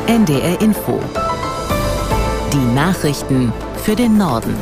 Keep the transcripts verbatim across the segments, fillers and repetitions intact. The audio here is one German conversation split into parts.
N D R Info. Die Nachrichten für den Norden.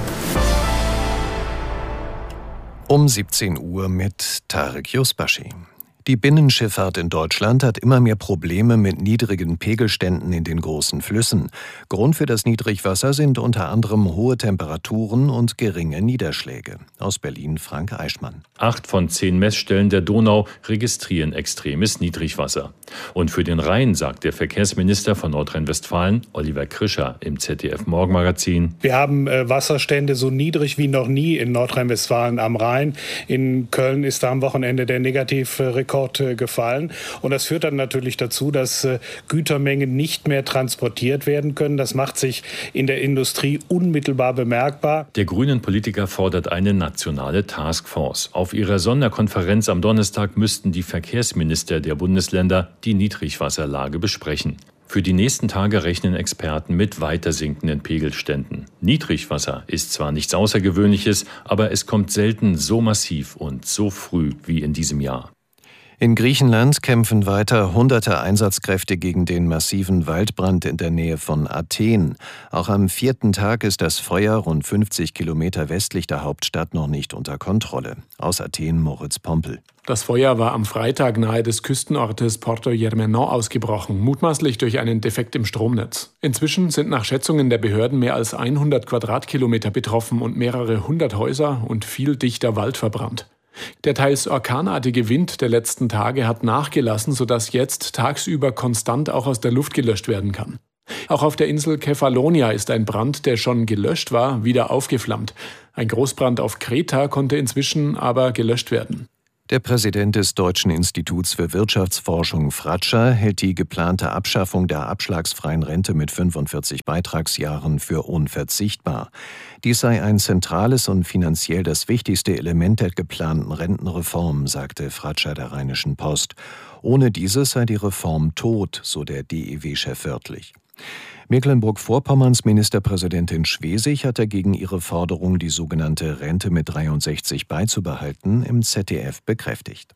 Um siebzehn Uhr mit Tarek Yusbashi. Die Binnenschifffahrt in Deutschland hat immer mehr Probleme mit niedrigen Pegelständen in den großen Flüssen. Grund für das Niedrigwasser sind unter anderem hohe Temperaturen und geringe Niederschläge. Aus Berlin Frank Eichmann. Acht von zehn Messstellen der Donau registrieren extremes Niedrigwasser. Und für den Rhein sagt der Verkehrsminister von Nordrhein-Westfalen, Oliver Krischer, im Z D F-Morgenmagazin: Wir haben äh, Wasserstände so niedrig wie noch nie in Nordrhein-Westfalen am Rhein. In Köln ist da am Wochenende der Negativrekord gefallen. Und das führt dann natürlich dazu, dass äh, Gütermengen nicht mehr transportiert werden können. Das macht sich in der Industrie unmittelbar bemerkbar. Der Grünen-Politiker fordert eine nationale Taskforce. Auf ihrer Sonderkonferenz am Donnerstag müssten die Verkehrsminister der Bundesländer die Niedrigwasserlage besprechen. Für die nächsten Tage rechnen Experten mit weiter sinkenden Pegelständen. Niedrigwasser ist zwar nichts Außergewöhnliches, aber es kommt selten so massiv und so früh wie in diesem Jahr. In Griechenland kämpfen weiter hunderte Einsatzkräfte gegen den massiven Waldbrand in der Nähe von Athen. Auch am vierten Tag ist das Feuer rund fünfzig Kilometer westlich der Hauptstadt noch nicht unter Kontrolle. Aus Athen Moritz Pompel. Das Feuer war am Freitag nahe des Küstenortes Porto Germenon ausgebrochen, mutmaßlich durch einen Defekt im Stromnetz. Inzwischen sind nach Schätzungen der Behörden mehr als hundert Quadratkilometer betroffen und mehrere hundert Häuser und viel dichter Wald verbrannt. Der teils orkanartige Wind der letzten Tage hat nachgelassen, sodass jetzt tagsüber konstant auch aus der Luft gelöscht werden kann. Auch auf der Insel Kefalonia ist ein Brand, der schon gelöscht war, wieder aufgeflammt. Ein Großbrand auf Kreta konnte inzwischen aber gelöscht werden. Der Präsident des Deutschen Instituts für Wirtschaftsforschung Fratscher hält die geplante Abschaffung der abschlagsfreien Rente mit fünfundvierzig Beitragsjahren für unverzichtbar. Dies sei ein zentrales und finanziell das wichtigste Element der geplanten Rentenreform, sagte Fratscher der Rheinischen Post. Ohne dieses sei die Reform tot, so der D E W-Chef wörtlich. Mecklenburg-Vorpommerns Ministerpräsidentin Schwesig hat dagegen ihre Forderung, die sogenannte Rente mit dreiundsechzig beizubehalten, im Z D F bekräftigt.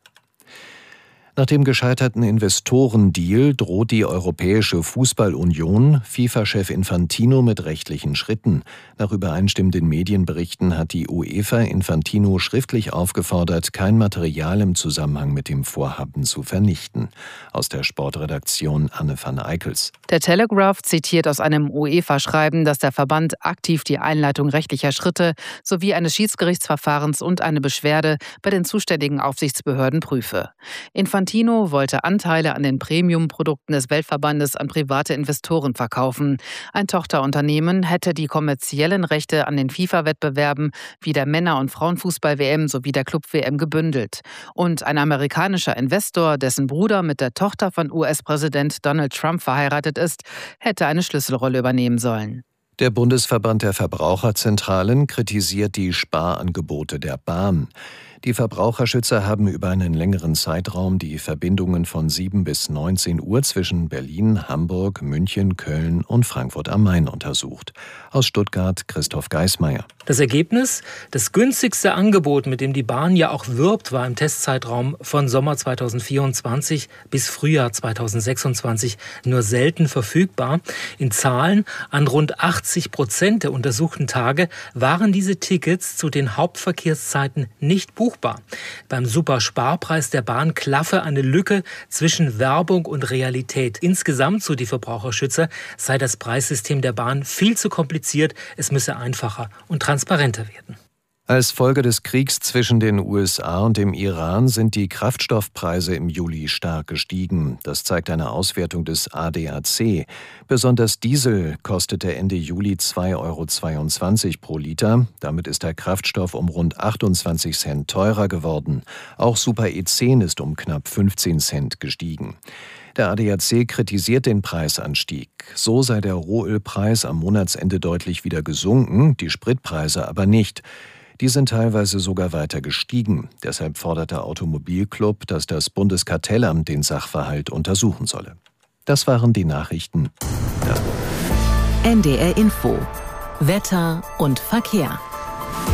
Nach dem gescheiterten Investorendeal droht die Europäische Fußballunion FIFA-Chef Infantino mit rechtlichen Schritten. Nach übereinstimmenden Medienberichten hat die UEFA Infantino schriftlich aufgefordert, kein Material im Zusammenhang mit dem Vorhaben zu vernichten. Aus der Sportredaktion Anne van Eickels. Der Telegraph zitiert aus einem UEFA-Schreiben, dass der Verband aktiv die Einleitung rechtlicher Schritte sowie eines Schiedsgerichtsverfahrens und eine Beschwerde bei den zuständigen Aufsichtsbehörden prüfe. Infantino Infantino wollte Anteile an den Premium-Produkten des Weltverbandes an private Investoren verkaufen. Ein Tochterunternehmen hätte die kommerziellen Rechte an den FIFA-Wettbewerben wie der Männer- und Frauenfußball-W M sowie der Club-W M gebündelt. Und ein amerikanischer Investor, dessen Bruder mit der Tochter von U S-Präsident Donald Trump verheiratet ist, hätte eine Schlüsselrolle übernehmen sollen. Der Bundesverband der Verbraucherzentralen kritisiert die Sparangebote der Bahn. Die Verbraucherschützer haben über einen längeren Zeitraum die Verbindungen von sieben bis neunzehn Uhr zwischen Berlin, Hamburg, München, Köln und Frankfurt am Main untersucht. Aus Stuttgart Christoph Geismeier. Das Ergebnis? Das günstigste Angebot, mit dem die Bahn ja auch wirbt, war im Testzeitraum von Sommer zweitausendvierundzwanzig bis Frühjahr zweitausendsechsundzwanzig nur selten verfügbar. In Zahlen: an rund achtzig Prozent der untersuchten Tage waren diese Tickets zu den Hauptverkehrszeiten nicht buchbar. Beim Supersparpreis der Bahn klaffe eine Lücke zwischen Werbung und Realität. Insgesamt, so die Verbraucherschützer, sei das Preissystem der Bahn viel zu kompliziert. Es müsse einfacher und transparenter werden. Als Folge des Kriegs zwischen den U S A und dem Iran sind die Kraftstoffpreise im Juli stark gestiegen. Das zeigt eine Auswertung des A D A C. Besonders Diesel kostete Ende Juli zwei Euro zweiundzwanzig pro Liter. Damit ist der Kraftstoff um rund achtundzwanzig Cent teurer geworden. Auch Super E zehn ist um knapp fünfzehn Cent gestiegen. Der A D A C kritisiert den Preisanstieg. So sei der Rohölpreis am Monatsende deutlich wieder gesunken, die Spritpreise aber nicht. Die sind teilweise sogar weiter gestiegen. Deshalb fordert der Automobilclub, dass das Bundeskartellamt den Sachverhalt untersuchen solle. Das waren die Nachrichten. Ja. N D R Info. Wetter und Verkehr.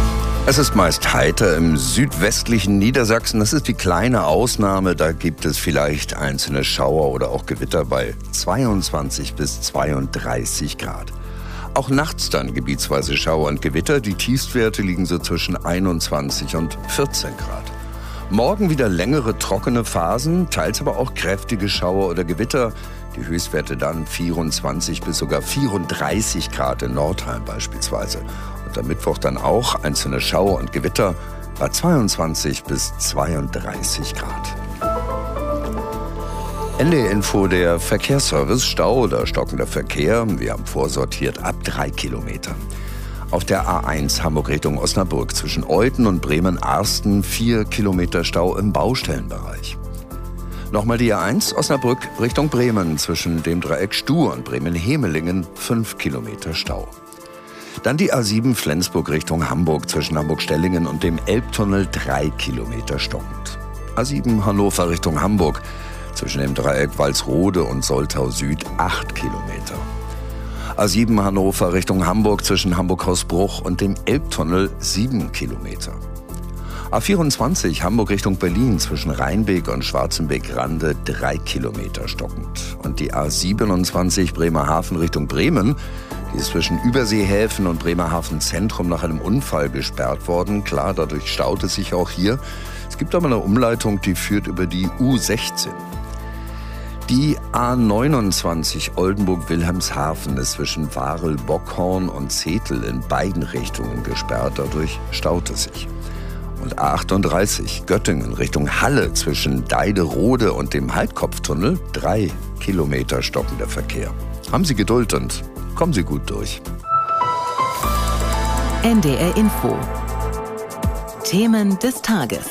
Es ist meist heiter im südwestlichen Niedersachsen. Das ist die kleine Ausnahme. Da gibt es vielleicht einzelne Schauer oder auch Gewitter bei zweiundzwanzig bis zweiunddreißig Grad. Auch nachts dann gebietsweise Schauer und Gewitter. Die Tiefstwerte liegen so zwischen einundzwanzig und vierzehn Grad. Morgen wieder längere trockene Phasen, teils aber auch kräftige Schauer oder Gewitter. Die Höchstwerte dann vierundzwanzig bis sogar vierunddreißig Grad in Nordheim beispielsweise. Und am Mittwoch dann auch einzelne Schauer und Gewitter bei zweiundzwanzig bis zweiunddreißig Grad. N D R-Info, der Verkehrsservice, Stau oder stockender Verkehr. Wir haben vorsortiert ab drei Kilometern. Auf der A eins Hamburg Richtung Osnabrück zwischen Euthen und Bremen-Arsten vier Kilometer Stau im Baustellenbereich. Nochmal die A eins Osnabrück Richtung Bremen zwischen dem Dreieck Stuhr und Bremen-Hemelingen fünf Kilometer Stau. Dann die A sieben Flensburg Richtung Hamburg zwischen Hamburg-Stellingen und dem Elbtunnel drei Kilometer stockend. A sieben Hannover Richtung Hamburg zwischen dem Dreieck Walsrode und Soltau Süd acht Kilometer. A sieben Hannover Richtung Hamburg zwischen Hamburg-Hausbruch und dem Elbtunnel sieben Kilometer. A vierundzwanzig Hamburg Richtung Berlin zwischen Rheinbeek und Schwarzenbeck-Rande drei Kilometer stockend. Und die A siebenundzwanzig Bremerhaven Richtung Bremen, die ist zwischen Überseehäfen und Bremerhaven Zentrum nach einem Unfall gesperrt worden. Klar, dadurch staut es sich auch hier. Es gibt aber eine Umleitung, die führt über die U sechzehn. Die A neunundzwanzig Oldenburg-Wilhelmshaven ist zwischen Warel-Bockhorn und Zetel in beiden Richtungen gesperrt. Dadurch staut es sich. Und A achtunddreißig Göttingen Richtung Halle zwischen Deiderode und dem Haltkopftunnel drei Kilometer stockender Verkehr. Haben Sie Geduld und kommen Sie gut durch. N D R Info. Themen des Tages.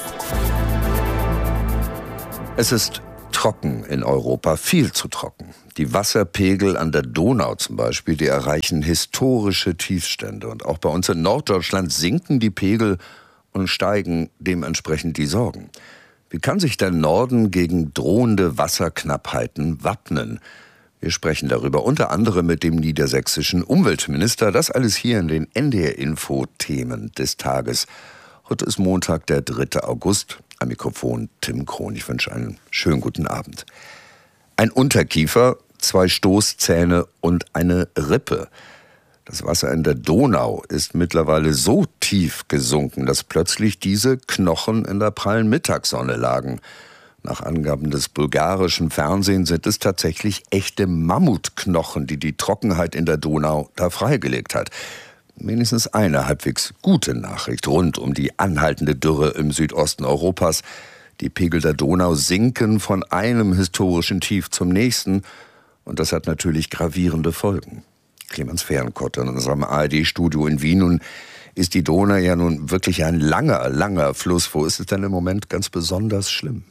Es ist trocken in Europa, viel zu trocken. Die Wasserpegel an der Donau zum Beispiel, die erreichen historische Tiefstände. Und auch bei uns in Norddeutschland sinken die Pegel und steigen dementsprechend die Sorgen. Wie kann sich der Norden gegen drohende Wasserknappheiten wappnen? Wir sprechen darüber unter anderem mit dem niedersächsischen Umweltminister. Das alles hier in den N D R-Info-Themen des Tages. Heute ist Montag, der dritte August. Am Mikrofon Tim Krohn. Ich wünsche einen schönen guten Abend. Ein Unterkiefer, zwei Stoßzähne und eine Rippe. Das Wasser in der Donau ist mittlerweile so tief gesunken, dass plötzlich diese Knochen in der prallen Mittagssonne lagen. Nach Angaben des bulgarischen Fernsehens sind es tatsächlich echte Mammutknochen, die die Trockenheit in der Donau da freigelegt hat. Wenigstens eine halbwegs gute Nachricht rund um die anhaltende Dürre im Südosten Europas. Die Pegel der Donau sinken von einem historischen Tief zum nächsten. Und das hat natürlich gravierende Folgen. Clemens Fehrenkotter in unserem A R D-Studio in Wien. Nun ist die Donau ja nun wirklich ein langer, langer Fluss. Wo ist es denn im Moment ganz besonders schlimm?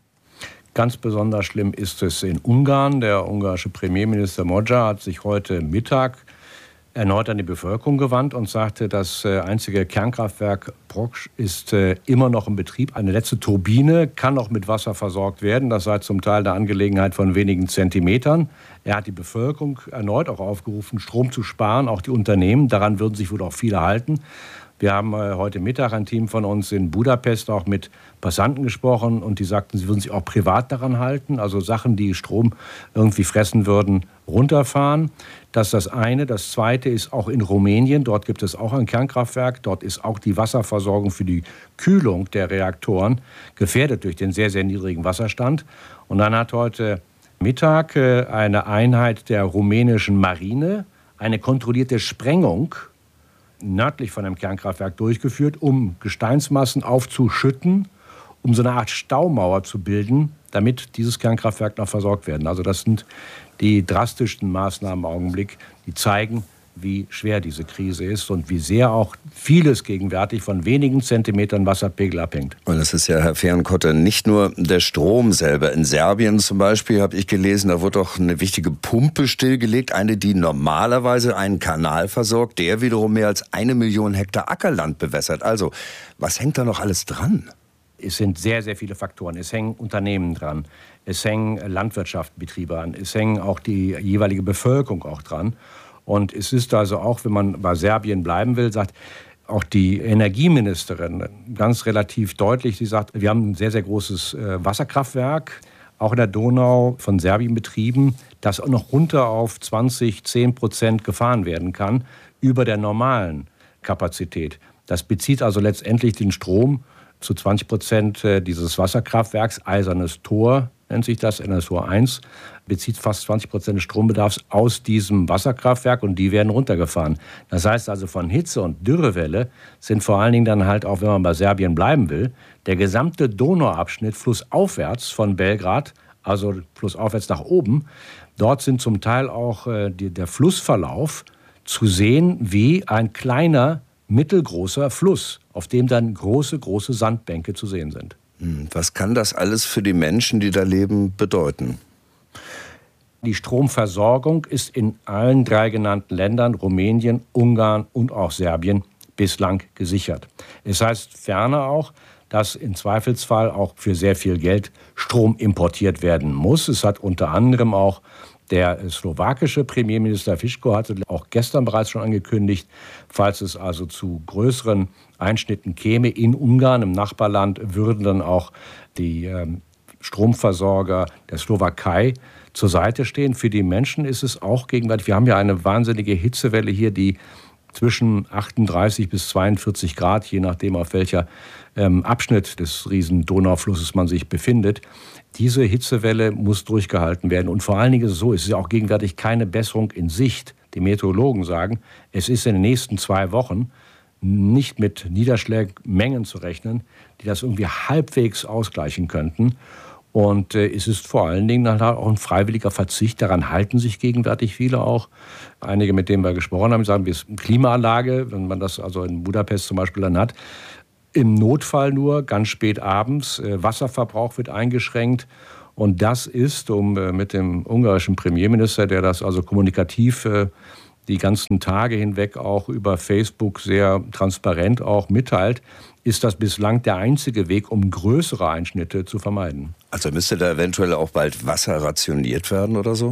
Ganz besonders schlimm ist es in Ungarn. Der ungarische Premierminister Magyar hat sich heute Mittag erneut an die Bevölkerung gewandt und sagte, das einzige Kernkraftwerk Brokk ist immer noch in Betrieb. Eine letzte Turbine kann noch mit Wasser versorgt werden. Das sei zum Teil eine Angelegenheit von wenigen Zentimetern. Er hat die Bevölkerung erneut auch aufgerufen, Strom zu sparen, auch die Unternehmen. Daran würden sich wohl auch viele halten. Wir haben heute Mittag ein Team von uns in Budapest auch mit Passanten gesprochen und die sagten, sie würden sich auch privat daran halten, also Sachen, die Strom irgendwie fressen würden, runterfahren. Das ist das eine. Das zweite ist auch in Rumänien. Dort gibt es auch ein Kernkraftwerk. Dort ist auch die Wasserversorgung für die Kühlung der Reaktoren gefährdet durch den sehr, sehr niedrigen Wasserstand. Und dann hat heute Mittag eine Einheit der rumänischen Marine eine kontrollierte Sprengung nördlich von einem Kernkraftwerk durchgeführt, um Gesteinsmassen aufzuschütten, um so eine Art Staumauer zu bilden, damit dieses Kernkraftwerk noch versorgt werden. Also das sind die drastischsten Maßnahmen im Augenblick, die zeigen, wie schwer diese Krise ist und wie sehr auch vieles gegenwärtig von wenigen Zentimetern Wasserpegel abhängt. Und das ist ja, Herr Fehrenkotter, nicht nur der Strom selber. In Serbien zum Beispiel habe ich gelesen, da wurde doch eine wichtige Pumpe stillgelegt, eine, die normalerweise einen Kanal versorgt, der wiederum mehr als eine Million Hektar Ackerland bewässert. Also, was hängt da noch alles dran? Es sind sehr, sehr viele Faktoren. Es hängen Unternehmen dran, es hängen Landwirtschaftsbetriebe an, es hängen auch die jeweilige Bevölkerung auch dran. Und es ist also auch, wenn man bei Serbien bleiben will, sagt, auch die Energieministerin ganz relativ deutlich. Sie sagt, wir haben ein sehr, sehr großes Wasserkraftwerk, auch in der Donau von Serbien betrieben, das auch noch runter auf zwanzig, zehn Prozent gefahren werden kann über der normalen Kapazität. Das bezieht also letztendlich den Strom zu zwanzig Prozent dieses Wasserkraftwerks, Eisernes Tor nennt sich das, N S O eins, bezieht fast zwanzig Prozent des Strombedarfs aus diesem Wasserkraftwerk und die werden runtergefahren. Das heißt also, von Hitze und Dürrewelle sind vor allen Dingen dann halt, auch wenn man bei Serbien bleiben will, der gesamte Donauabschnitt flussaufwärts von Belgrad, also flussaufwärts nach oben, dort sind zum Teil auch äh, die, der Flussverlauf zu sehen wie ein kleiner, mittelgroßer Fluss, auf dem dann große, große Sandbänke zu sehen sind. Was kann das alles für die Menschen, die da leben, bedeuten? Die Stromversorgung ist in allen drei genannten Ländern, Rumänien, Ungarn und auch Serbien, bislang gesichert. Es heißt ferner auch, dass im Zweifelsfall auch für sehr viel Geld Strom importiert werden muss. Es hat unter anderem auch der slowakische Premierminister Fico hatte auch gestern bereits schon angekündigt, falls es also zu größeren Einschnitten käme in Ungarn, im Nachbarland, würden dann auch die ähm, Stromversorger der Slowakei zur Seite stehen. Für die Menschen ist es auch gegenwärtig, wir haben ja eine wahnsinnige Hitzewelle hier, die zwischen achtunddreißig bis zweiundvierzig Grad, je nachdem auf welcher ähm, Abschnitt des riesen Donauflusses man sich befindet. Diese Hitzewelle muss durchgehalten werden. Und vor allen Dingen ist es so, es ist ja auch gegenwärtig keine Besserung in Sicht. Die Meteorologen sagen, es ist in den nächsten zwei Wochen nicht mit Niederschlagmengen zu rechnen, die das irgendwie halbwegs ausgleichen könnten. Und äh, es ist vor allen Dingen dann auch ein freiwilliger Verzicht. Daran halten sich gegenwärtig viele auch. Einige, mit denen wir gesprochen haben, sagen, es ist eine Klimaanlage, wenn man das also in Budapest zum Beispiel dann hat. Im Notfall nur, ganz spät abends. Äh, Wasserverbrauch wird eingeschränkt. Und das ist, um äh, mit dem ungarischen Premierminister, der das also kommunikativ äh, die ganzen Tage hinweg auch über Facebook sehr transparent auch mitteilt, ist das bislang der einzige Weg, um größere Einschnitte zu vermeiden. Also müsste da eventuell auch bald Wasser rationiert werden oder so?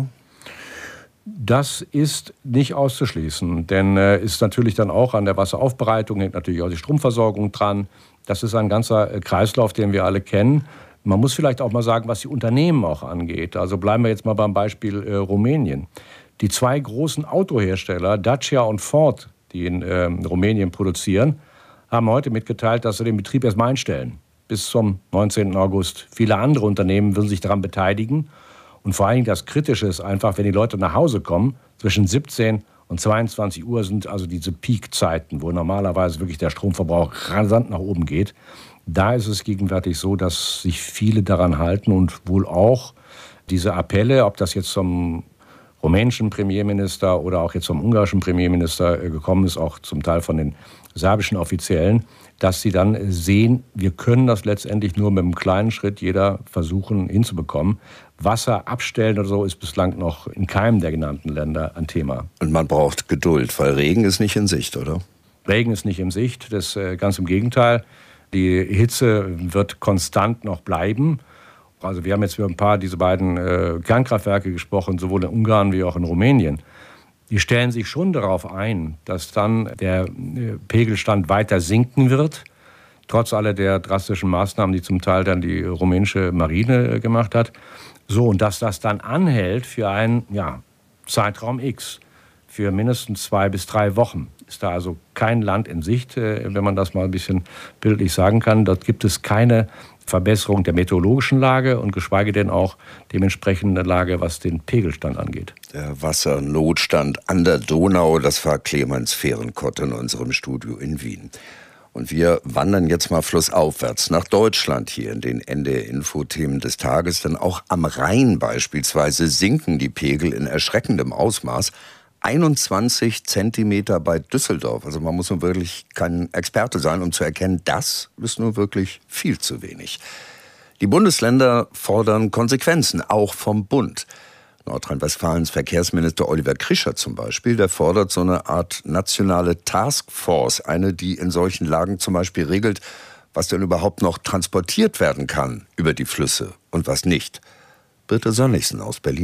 Das ist nicht auszuschließen, denn äh, ist natürlich dann auch an der Wasseraufbereitung, hängt natürlich auch die Stromversorgung dran. Das ist ein ganzer äh, Kreislauf, den wir alle kennen. Man muss vielleicht auch mal sagen, was die Unternehmen auch angeht. Also bleiben wir jetzt mal beim Beispiel äh, Rumänien. Die zwei großen Autohersteller, Dacia und Ford, die in äh, Rumänien produzieren, haben heute mitgeteilt, dass sie den Betrieb erstmal einstellen. Bis zum neunzehnten August. Viele andere Unternehmen würden sich daran beteiligen. Und vor allem das Kritische ist einfach, wenn die Leute nach Hause kommen, zwischen siebzehn und zweiundzwanzig Uhr sind also diese Peakzeiten, wo normalerweise wirklich der Stromverbrauch rasant nach oben geht. Da ist es gegenwärtig so, dass sich viele daran halten und wohl auch diese Appelle, ob das jetzt zum rumänischen Premierminister oder auch jetzt vom ungarischen Premierminister gekommen ist, auch zum Teil von den serbischen Offiziellen, dass sie dann sehen, wir können das letztendlich nur mit einem kleinen Schritt jeder versuchen hinzubekommen. Wasser abstellen oder so ist bislang noch in keinem der genannten Länder ein Thema. Und man braucht Geduld, weil Regen ist nicht in Sicht, oder? Regen ist nicht in Sicht, das äh, ganz im Gegenteil. Die Hitze wird konstant noch bleiben. Also wir haben jetzt über ein paar diese beiden äh, Kernkraftwerke gesprochen, sowohl in Ungarn wie auch in Rumänien. Die stellen sich schon darauf ein, dass dann der äh, Pegelstand weiter sinken wird, trotz aller der drastischen Maßnahmen, die zum Teil dann die rumänische Marine äh, gemacht hat. So, und dass das dann anhält für einen ja, Zeitraum X, für mindestens zwei bis drei Wochen. Ist da also kein Land in Sicht, äh, wenn man das mal ein bisschen bildlich sagen kann. Dort gibt es keine Verbesserung der meteorologischen Lage und geschweige denn auch dementsprechende Lage, was den Pegelstand angeht. Der Wassernotstand an der Donau, das war Clemens Fehrenkott in unserem Studio in Wien. Und wir wandern jetzt mal flussaufwärts nach Deutschland hier in den N D R-Infothemen des Tages. Denn auch am Rhein beispielsweise sinken die Pegel in erschreckendem Ausmaß. einundzwanzig Zentimeter bei Düsseldorf. Also man muss nun wirklich kein Experte sein, um zu erkennen, das ist nun wirklich viel zu wenig. Die Bundesländer fordern Konsequenzen, auch vom Bund. Nordrhein-Westfalens Verkehrsminister Oliver Krischer zum Beispiel, der fordert so eine Art nationale Taskforce, eine, die in solchen Lagen zum Beispiel regelt, was denn überhaupt noch transportiert werden kann über die Flüsse und was nicht. Birte Sönnigsen aus Berlin.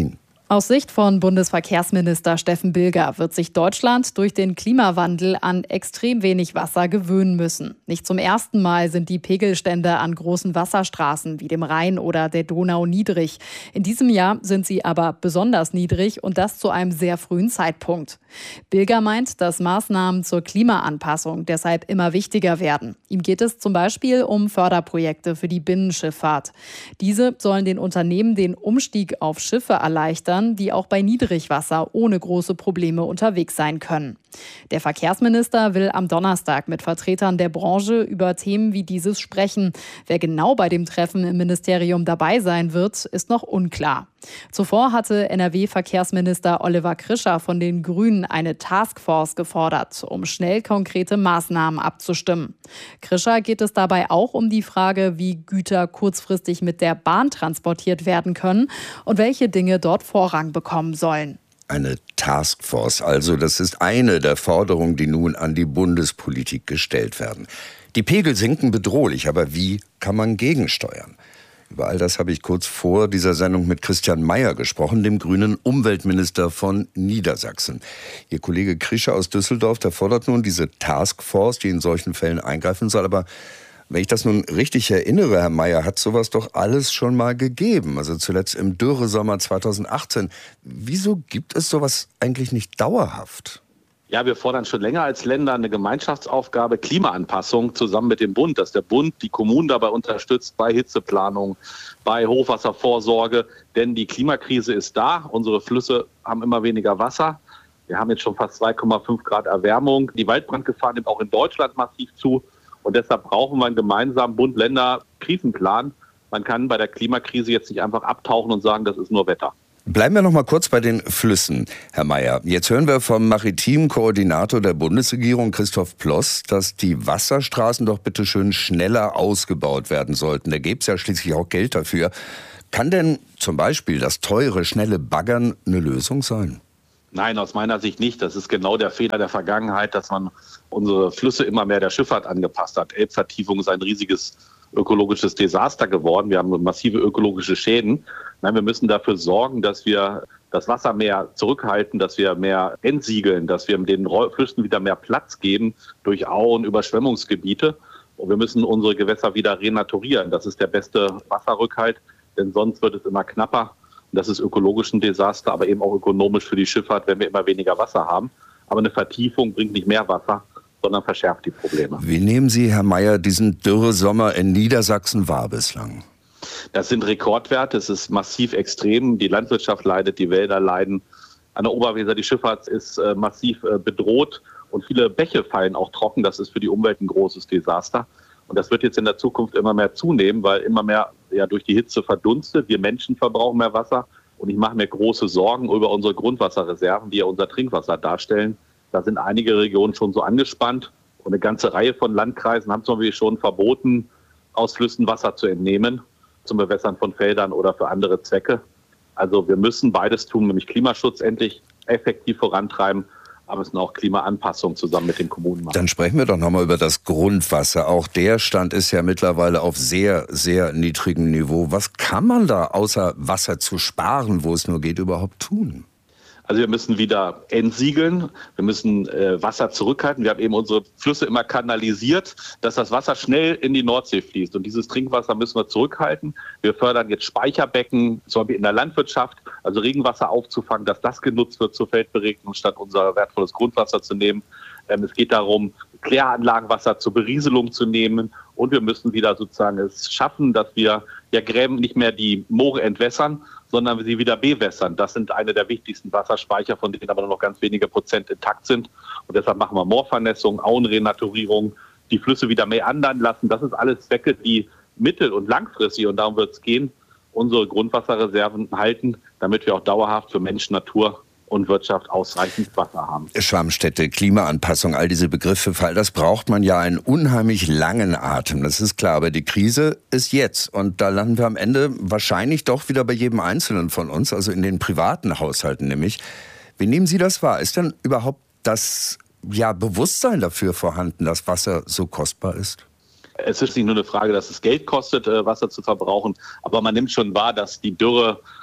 Aus Sicht von Bundesverkehrsminister Steffen Bilger wird sich Deutschland durch den Klimawandel an extrem wenig Wasser gewöhnen müssen. Nicht zum ersten Mal sind die Pegelstände an großen Wasserstraßen wie dem Rhein oder der Donau niedrig. In diesem Jahr sind sie aber besonders niedrig und das zu einem sehr frühen Zeitpunkt. Bilger meint, dass Maßnahmen zur Klimaanpassung deshalb immer wichtiger werden. Ihm geht es zum Beispiel um Förderprojekte für die Binnenschifffahrt. Diese sollen den Unternehmen den Umstieg auf Schiffe erleichtern, die auch bei Niedrigwasser ohne große Probleme unterwegs sein können. Der Verkehrsminister will am Donnerstag mit Vertretern der Branche über Themen wie dieses sprechen. Wer genau bei dem Treffen im Ministerium dabei sein wird, ist noch unklar. Zuvor hatte N R W-Verkehrsminister Oliver Krischer von den Grünen eine Taskforce gefordert, um schnell konkrete Maßnahmen abzustimmen. Krischer geht es dabei auch um die Frage, wie Güter kurzfristig mit der Bahn transportiert werden können und welche Dinge dort Vorrang bekommen sollen. Eine Taskforce also, das ist eine der Forderungen, die nun an die Bundespolitik gestellt werden. Die Pegel sinken bedrohlich, aber wie kann man gegensteuern? Über all das habe ich kurz vor dieser Sendung mit Christian Mayer gesprochen, dem grünen Umweltminister von Niedersachsen. Ihr Kollege Krischer aus Düsseldorf, der fordert nun diese Taskforce, die in solchen Fällen eingreifen soll. Aber wenn ich das nun richtig erinnere, Herr Mayer, hat sowas doch alles schon mal gegeben. Also zuletzt im Dürresommer zweitausendachtzehn. Wieso gibt es sowas eigentlich nicht dauerhaft? Ja, wir fordern schon länger als Länder eine Gemeinschaftsaufgabe Klimaanpassung zusammen mit dem Bund, dass der Bund die Kommunen dabei unterstützt bei Hitzeplanung, bei Hochwasservorsorge. Denn die Klimakrise ist da. Unsere Flüsse haben immer weniger Wasser. Wir haben jetzt schon fast zwei Komma fünf Grad Erwärmung. Die Waldbrandgefahr nimmt auch in Deutschland massiv zu. Und deshalb brauchen wir einen gemeinsamen Bund-Länder-Krisenplan. Man kann bei der Klimakrise jetzt nicht einfach abtauchen und sagen, das ist nur Wetter. Bleiben wir noch mal kurz bei den Flüssen, Herr Mayer. Jetzt hören wir vom maritimen Koordinator der Bundesregierung, Christoph Ploss, dass die Wasserstraßen doch bitte schön schneller ausgebaut werden sollten. Da gäbe es ja schließlich auch Geld dafür. Kann denn zum Beispiel das teure, schnelle Baggern eine Lösung sein? Nein, aus meiner Sicht nicht. Das ist genau der Fehler der Vergangenheit, dass man unsere Flüsse immer mehr der Schifffahrt angepasst hat. Elbvertiefung ist ein riesiges ökologisches Desaster geworden. Wir haben massive ökologische Schäden. Nein, wir müssen dafür sorgen, dass wir das Wasser mehr zurückhalten, dass wir mehr entsiegeln, dass wir den Flüssen wieder mehr Platz geben durch Auen, Überschwemmungsgebiete. Und wir müssen unsere Gewässer wieder renaturieren. Das ist der beste Wasserrückhalt, denn sonst wird es immer knapper. Und das ist ökologisch ein Desaster, aber eben auch ökonomisch für die Schifffahrt, wenn wir immer weniger Wasser haben. Aber eine Vertiefung bringt nicht mehr Wasser, sondern verschärft die Probleme. Wie nehmen Sie, Herr Mayer, diesen Dürresommer in Niedersachsen wahr bislang? Das sind Rekordwerte, es ist massiv extrem. Die Landwirtschaft leidet, die Wälder leiden. An der Oberweser, die Schifffahrt ist äh, massiv äh, bedroht und viele Bäche fallen auch trocken. Das ist für die Umwelt ein großes Desaster. Und das wird jetzt in der Zukunft immer mehr zunehmen, weil immer mehr ja, durch die Hitze verdunstet. Wir Menschen verbrauchen mehr Wasser. Und ich mache mir große Sorgen über unsere Grundwasserreserven, die ja unser Trinkwasser darstellen. Da sind einige Regionen schon so angespannt. Und eine ganze Reihe von Landkreisen haben zum Beispiel schon verboten, aus Flüssen Wasser zu entnehmen, zum Bewässern von Feldern oder für andere Zwecke. Also wir müssen beides tun, nämlich Klimaschutz endlich effektiv vorantreiben, aber es ist auch Klimaanpassung zusammen mit den Kommunen machen. Dann sprechen wir doch nochmal über das Grundwasser. Auch der Stand ist ja mittlerweile auf sehr, sehr niedrigem Niveau. Was kann man da, außer Wasser zu sparen, wo es nur geht, überhaupt tun? Also wir müssen wieder entsiegeln, wir müssen äh, Wasser zurückhalten. Wir haben eben unsere Flüsse immer kanalisiert, dass das Wasser schnell in die Nordsee fließt. Und dieses Trinkwasser müssen wir zurückhalten. Wir fördern jetzt Speicherbecken, zum Beispiel in der Landwirtschaft, also Regenwasser aufzufangen, dass das genutzt wird zur Feldberegnung, statt unser wertvolles Grundwasser zu nehmen. Ähm, es geht darum, Kläranlagenwasser zur Berieselung zu nehmen. Und wir müssen wieder sozusagen es schaffen, dass wir ja Gräben nicht mehr die Moore entwässern, sondern sie wieder bewässern. Das sind eine der wichtigsten Wasserspeicher, von denen aber nur noch ganz wenige Prozent intakt sind. Und deshalb machen wir Moorvernässung, Auenrenaturierung, die Flüsse wieder mehr andern lassen. Das ist alles Zwecke, die mittel- und langfristig, und darum wird es gehen, unsere Grundwasserreserven halten, damit wir auch dauerhaft für Mensch, Natur und Wirtschaft ausreichend Wasser haben. Schwammstätte, Klimaanpassung, all diese Begriffe, für all das braucht man ja einen unheimlich langen Atem. Das ist klar, aber die Krise ist jetzt. Und da landen wir am Ende wahrscheinlich doch wieder bei jedem Einzelnen von uns, also in den privaten Haushalten nämlich. Wie nehmen Sie das wahr? Ist denn überhaupt das ja, Bewusstsein dafür vorhanden, dass Wasser so kostbar ist? Es ist nicht nur eine Frage, dass es Geld kostet, Wasser zu verbrauchen, aber man nimmt schon wahr, dass die Dürre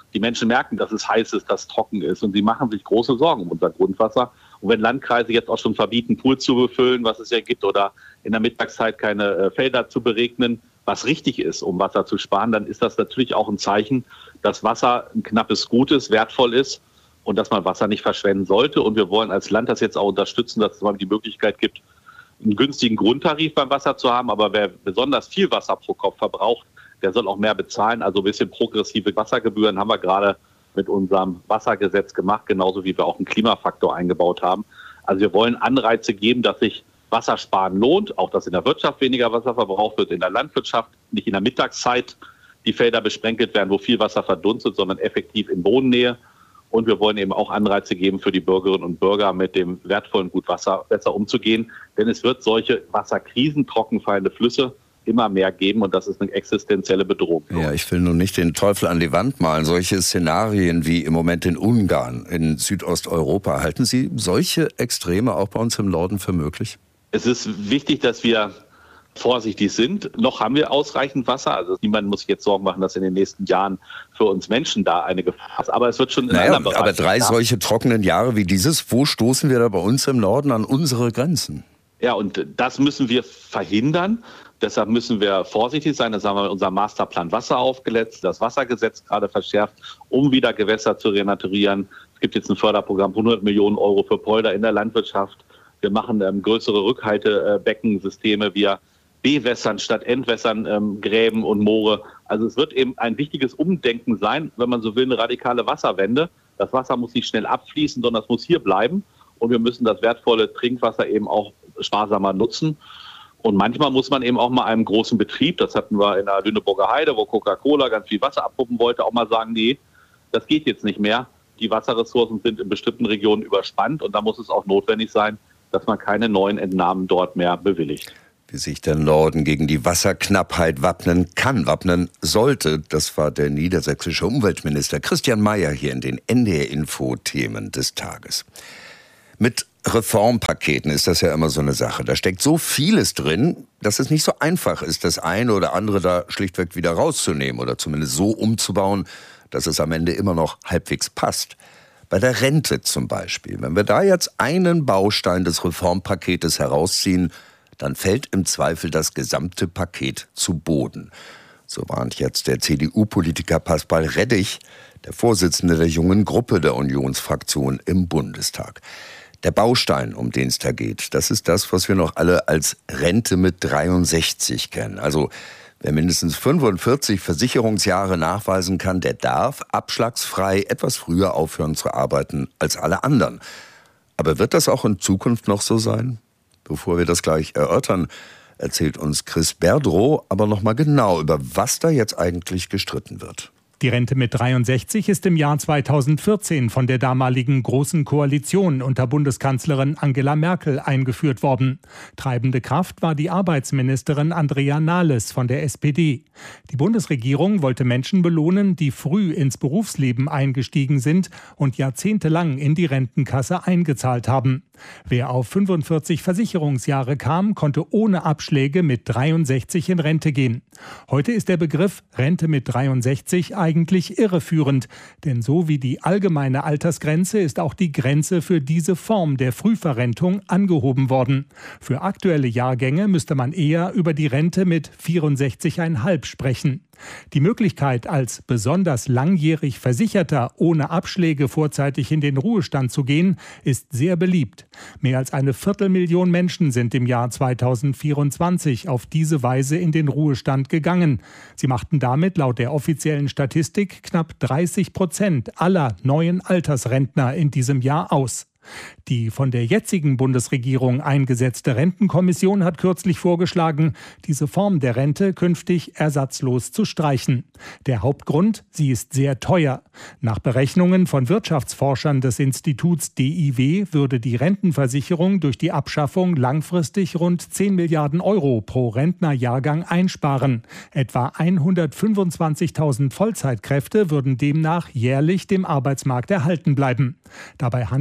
Die Menschen merken, dass es heiß ist, dass es trocken ist und sie machen sich große Sorgen um unser Grundwasser. Und wenn Landkreise jetzt auch schon verbieten, Pool zu befüllen, was es ja gibt, oder in der Mittagszeit keine äh, Felder zu beregnen, was richtig ist, um Wasser zu sparen, dann ist das natürlich auch ein Zeichen, dass Wasser ein knappes Gut ist, wertvoll ist und dass man Wasser nicht verschwenden sollte. Und wir wollen als Land das jetzt auch unterstützen, dass es mal die Möglichkeit gibt, einen günstigen Grundtarif beim Wasser zu haben. Aber wer besonders viel Wasser pro Kopf verbraucht, der soll auch mehr bezahlen. Also ein bisschen progressive Wassergebühren haben wir gerade mit unserem Wassergesetz gemacht, genauso wie wir auch einen Klimafaktor eingebaut haben. Also wir wollen Anreize geben, dass sich Wassersparen lohnt, auch dass in der Wirtschaft weniger Wasser verbraucht wird, in der Landwirtschaft nicht in der Mittagszeit die Felder besprenkelt werden, wo viel Wasser verdunstet, sondern effektiv in Bodennähe. Und wir wollen eben auch Anreize geben für die Bürgerinnen und Bürger, mit dem wertvollen Gut Wasser besser umzugehen. Denn es wird solche Wasserkrisen, trockenfallende Flüsse immer mehr geben und das ist eine existenzielle Bedrohung. Ja, ich will nun nicht den Teufel an die Wand malen. Solche Szenarien wie im Moment in Ungarn, in Südosteuropa, halten Sie solche Extreme auch bei uns im Norden für möglich? Es ist wichtig, dass wir vorsichtig sind. Noch haben wir ausreichend Wasser. Also niemand muss sich jetzt Sorgen machen, dass in den nächsten Jahren für uns Menschen da eine Gefahr ist. Aber es wird schon in naja, anderen Bereichen. Aber drei ja. solche trockenen Jahre wie dieses, wo stoßen wir da bei uns im Norden an unsere Grenzen? Ja, und das müssen wir verhindern. Deshalb müssen wir vorsichtig sein. Das haben wir in unserem Masterplan Wasser aufgesetzt, das Wassergesetz gerade verschärft, um wieder Gewässer zu renaturieren. Es gibt jetzt ein Förderprogramm, hundert Millionen Euro für Polder in der Landwirtschaft. Wir machen ähm, größere Rückhaltebeckensysteme. Wir bewässern statt entwässern ähm, Gräben und Moore. Also es wird eben ein wichtiges Umdenken sein, wenn man so will, eine radikale Wasserwende. Das Wasser muss nicht schnell abfließen, sondern es muss hier bleiben. Und wir müssen das wertvolle Trinkwasser eben auch sparsamer nutzen. Und manchmal muss man eben auch mal einem großen Betrieb, das hatten wir in der Lüneburger Heide, wo Coca-Cola ganz viel Wasser abpumpen wollte, auch mal sagen, nee, das geht jetzt nicht mehr. Die Wasserressourcen sind in bestimmten Regionen überspannt und da muss es auch notwendig sein, dass man keine neuen Entnahmen dort mehr bewilligt. Wie sich der Norden gegen die Wasserknappheit wappnen kann, wappnen sollte, das war der niedersächsische Umweltminister Christian Mayer hier in den N D R-Info-Themen des Tages. Mit Reformpaketen ist das ja immer so eine Sache. Da steckt so vieles drin, dass es nicht so einfach ist, das eine oder andere da schlichtweg wieder rauszunehmen oder zumindest so umzubauen, dass es am Ende immer noch halbwegs passt. Bei der Rente zum Beispiel. Wenn wir da jetzt einen Baustein des Reformpaketes herausziehen, dann fällt im Zweifel das gesamte Paket zu Boden. So warnt jetzt der C D U-Politiker Pascal Reddich, der Vorsitzende der jungen Gruppe der Unionsfraktion im Bundestag. Der Baustein, um den es da geht, das ist das, was wir noch alle als Rente mit dreiundsechzig kennen. Also wer mindestens fünfundvierzig Versicherungsjahre nachweisen kann, der darf abschlagsfrei etwas früher aufhören zu arbeiten als alle anderen. Aber wird das auch in Zukunft noch so sein? Bevor wir das gleich erörtern, erzählt uns Chris Berdrow aber noch mal genau, über was da jetzt eigentlich gestritten wird. Die Rente mit dreiundsechzig ist im Jahr zweitausendvierzehn von der damaligen Großen Koalition unter Bundeskanzlerin Angela Merkel eingeführt worden. Treibende Kraft war die Arbeitsministerin Andrea Nahles von der S P D. Die Bundesregierung wollte Menschen belohnen, die früh ins Berufsleben eingestiegen sind und jahrzehntelang in die Rentenkasse eingezahlt haben. Wer auf fünfundvierzig Versicherungsjahre kam, konnte ohne Abschläge mit dreiundsechzig in Rente gehen. Heute ist der Begriff Rente mit dreiundsechzig eigentlich irreführend, denn so wie die allgemeine Altersgrenze ist auch die Grenze für diese Form der Frühverrentung angehoben worden. Für aktuelle Jahrgänge müsste man eher über die Rente mit vierundsechzig Komma fünf sprechen. Die Möglichkeit, als besonders langjährig Versicherter ohne Abschläge vorzeitig in den Ruhestand zu gehen, ist sehr beliebt. Mehr als eine Viertelmillion Menschen sind im Jahr zweitausendvierundzwanzig auf diese Weise in den Ruhestand gegangen. Sie machten damit laut der offiziellen Statistik knapp dreißig Prozent aller neuen Altersrentner in diesem Jahr aus. Die von der jetzigen Bundesregierung eingesetzte Rentenkommission hat kürzlich vorgeschlagen, diese Form der Rente künftig ersatzlos zu streichen. Der Hauptgrund, sie ist sehr teuer. Nach Berechnungen von Wirtschaftsforschern des Instituts D I W würde die Rentenversicherung durch die Abschaffung langfristig rund zehn Milliarden Euro pro Rentnerjahrgang einsparen. Etwa hundertfünfundzwanzigtausend Vollzeitkräfte würden demnach jährlich dem Arbeitsmarkt erhalten bleiben. Dabei handelt es sich